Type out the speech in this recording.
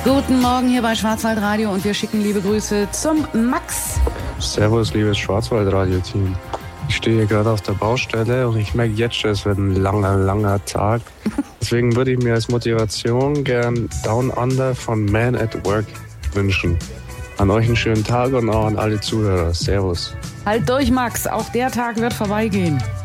Guten Morgen hier bei Schwarzwaldradio und wir schicken liebe Grüße zum Max. Servus, liebes Schwarzwaldradio-Team. Ich stehe hier gerade auf der Baustelle und ich merke jetzt schon, es wird ein langer Tag. Deswegen würde ich mir als Motivation gern Down Under von Man at Work wünschen. An euch einen schönen Tag und auch an alle Zuhörer. Servus. Halt durch, Max, auch der Tag wird vorbeigehen.